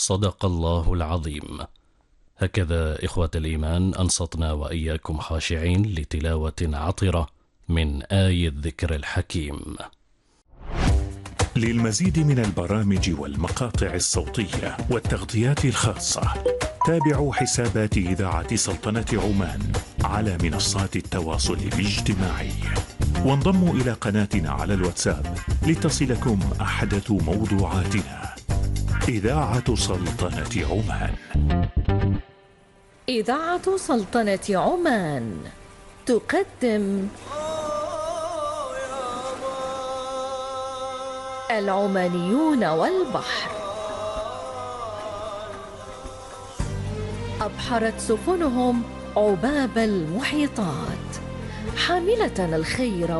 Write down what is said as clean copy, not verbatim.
صدق الله العظيم. هكذا إخوة الإيمان أنصتنا وإياكم خاشعين لتلاوة عطرة من آي الذكر الحكيم. للمزيد من البرامج والمقاطع الصوتية والتغطيات الخاصة تابعوا حسابات إذاعة سلطنة عمان على منصات التواصل الاجتماعي، وانضموا إلى قناتنا على الواتساب لتصلكم أحدث موضوعاتنا. إذاعة سلطنة عمان. إذاعة سلطنة عمان تقدم العمانيون والبحر. أبحرت سفنهم عباب المحيطات حاملة الخير